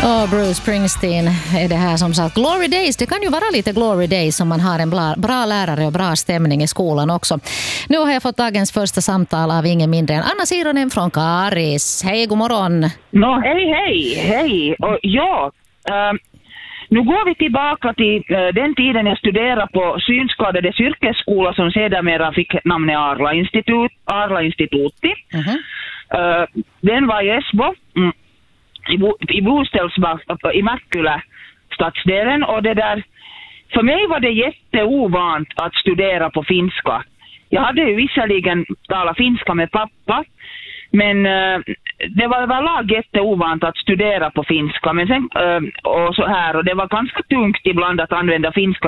Och Bruce Springsteen är det här som sagt. Glory Days, det kan ju vara lite Glory Days om man har en bra lärare och bra stämning i skolan också. Nu har jag fått dagens första samtal av ingen mindre än Anna Sironen från Karis. Hej, god morgon. Hej. Och nu går vi tillbaka till den tiden jag studerade på synskadades yrkesskola som sedermera fick namnet Arla Instituti. Den var i Esbo, i Bostälsbak, i Mäkkylä stadsdelen, och det där, för mig var det jätteovant att studera på finska. Jag hade ju visserligen talat finska med pappa, men det var överlag jätteovant att studera på finska, men sen och så här, och det var ganska tungt ibland att använda finska